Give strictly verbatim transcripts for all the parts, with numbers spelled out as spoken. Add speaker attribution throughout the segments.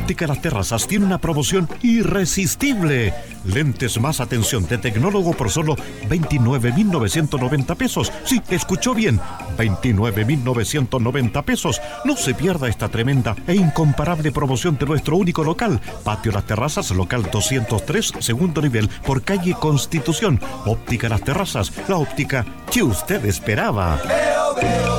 Speaker 1: Óptica Las Terrazas tiene una promoción irresistible. Lentes más atención de tecnólogo por solo veintinueve mil novecientos noventa pesos. Sí, escuchó bien, veintinueve mil novecientos noventa pesos. No se pierda esta tremenda e incomparable promoción de nuestro único local. Patio Las Terrazas, local doscientos tres, segundo nivel, por calle Constitución. Óptica Las Terrazas, la óptica que usted esperaba.
Speaker 2: Veo, veo.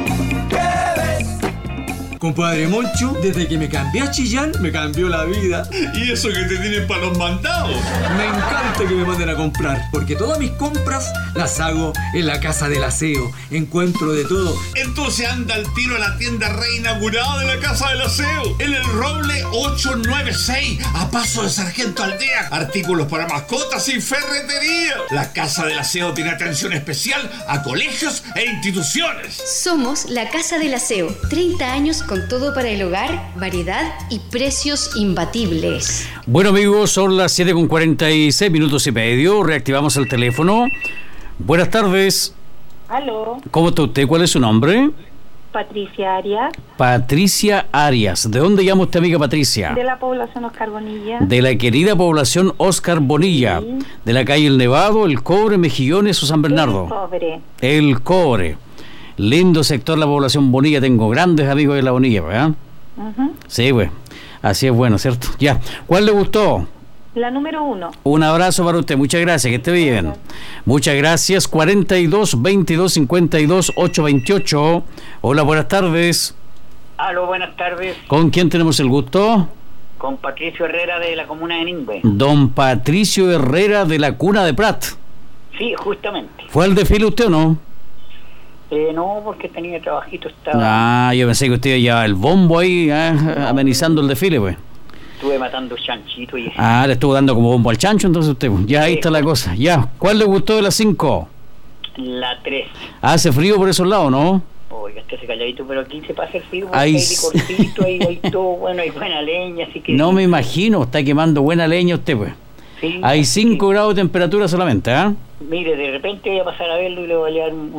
Speaker 3: Compadre Moncho, desde que me cambié a Chillán, me cambió la vida.
Speaker 4: ¿Y eso que te tienen para los mandados?
Speaker 3: Me encanta que me manden a comprar, porque todas mis compras las hago en la Casa del Aseo. Encuentro de todo.
Speaker 4: Entonces anda al tiro a la tienda reinaugurada de la Casa del Aseo, en el Roble ochocientos noventa y seis, a paso de Sargento Aldea. Artículos para mascotas y ferretería. La Casa del Aseo tiene atención especial a colegios e instituciones.
Speaker 5: Somos la Casa del Aseo, treinta años con todo para el hogar, variedad y precios imbatibles.
Speaker 6: Bueno, amigos, son las siete con cuarenta y seis minutos y medio. Reactivamos el teléfono. Buenas tardes.
Speaker 7: Aló.
Speaker 6: ¿Cómo está usted? ¿Cuál es su nombre?
Speaker 7: Patricia Arias.
Speaker 6: Patricia Arias. ¿De dónde llama usted, amiga Patricia?
Speaker 7: De la población Oscar Bonilla.
Speaker 6: De la querida población Oscar Bonilla. Sí. De la calle El Nevado, El Cobre, Mejillones o San Bernardo.
Speaker 7: El Cobre.
Speaker 6: El Cobre. Lindo sector la población Bonilla, tengo grandes amigos de la Bonilla, ¿verdad? Uh-huh. Sí, pues, así es bueno, ¿cierto? Ya, ¿cuál le gustó?
Speaker 7: La número uno.
Speaker 6: Un abrazo para usted, muchas gracias, que esté bien. Gracias. Muchas gracias, cuarenta y dos, veintidós, cincuenta y dos, ochocientos veintiocho. Hola, buenas tardes.
Speaker 8: Aló, buenas tardes.
Speaker 6: ¿Con quién tenemos el gusto?
Speaker 8: Con Patricio Herrera de la comuna de Ningüe.
Speaker 6: Don Patricio Herrera de la Cuna de Prat.
Speaker 8: Sí, justamente.
Speaker 6: ¿Fue al desfile usted o no?
Speaker 8: Eh, no, porque tenía trabajito. Estaba...
Speaker 6: Ah, yo pensé que usted llevaba el bombo ahí, eh, no, amenizando el desfile, pues.
Speaker 8: Estuve matando chanchito y...
Speaker 6: Ah, le estuvo dando como bombo al chancho, entonces usted, pues. Ya, sí, ahí está la cosa. Ya, ¿cuál le gustó de las cinco?
Speaker 8: La tres.
Speaker 6: ¿Hace frío por esos lados, no?
Speaker 8: Oiga, esté calladito, pero aquí se pasa el frío,
Speaker 6: hay
Speaker 8: cortito, ahí hay todo, bueno, hay buena leña, así que...
Speaker 6: No me imagino, está quemando buena leña usted, pues. Sí, hay cinco sí. grados de temperatura solamente, ¿ah? ¿eh?
Speaker 8: Mire, de repente voy a pasar a verlo y le voy a llevar un